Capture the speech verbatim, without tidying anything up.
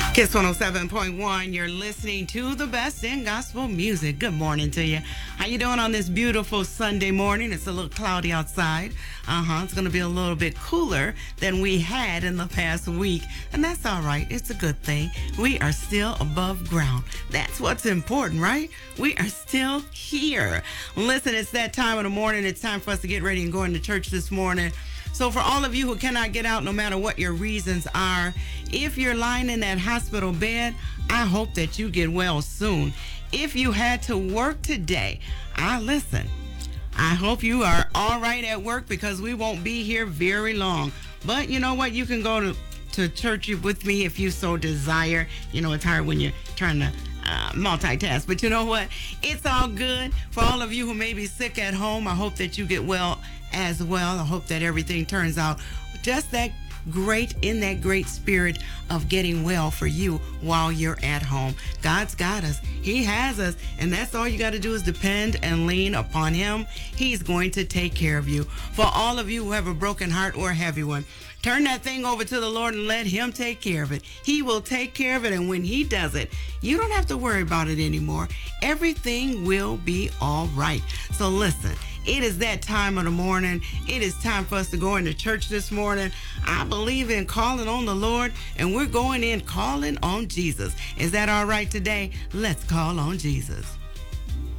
Kiss one oh seven point one, you're listening to the best in gospel music. Good morning to you. How you doing on this beautiful Sunday morning? It's a little cloudy outside. Uh-huh. It's going to be a little bit cooler than we had in the past week. And that's all right. It's a good thing. We are still above ground. That's what's important, right? We are still here. Listen, it's that time of the morning. It's time for us to get ready and go into church this morning. So for all of you who cannot get out, no matter what your reasons are, if you're lying in that hospital bed, I hope that you get well soon. If you had to work today, I listen. I hope you are all right at work because we won't be here very long. But you know what? You can go to, to church with me if you so desire. You know, it's hard when you're trying to Uh, multitask, but you know what? It's all good. For all of you who may be sick at home, I hope that you get well as well. I hope that everything turns out just that great, in that great spirit of getting well for you while you're at home. God's got us. He has us, and that's all you got to do is depend and lean upon Him. He's going to take care of you. For all of you who have a broken heart or a heavy one, turn that thing over to the Lord and let Him take care of it. He will take care of it, and when He does it, you don't have to worry about it anymore. Everything will be all right. So listen, it is that time of the morning. It is time for us to go into church this morning. I believe in calling on the Lord, and we're going in calling on Jesus. Is that all right today? Let's call on Jesus.